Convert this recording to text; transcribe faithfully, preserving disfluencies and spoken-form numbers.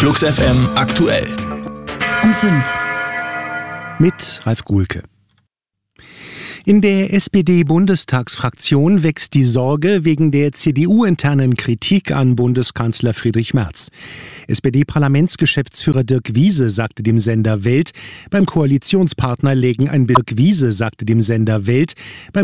Flux F M aktuell. Um fünf. Mit Ralf Guhlke. In der S P D-Bundestagsfraktion wächst die Sorge wegen der C D U-internen Kritik an Bundeskanzler Friedrich Merz. S P D-Parlamentsgeschäftsführer Dirk Wiese sagte dem Sender Welt, beim Koalitionspartner lägen ein Dirk Wiese sagte dem Sender Welt, beim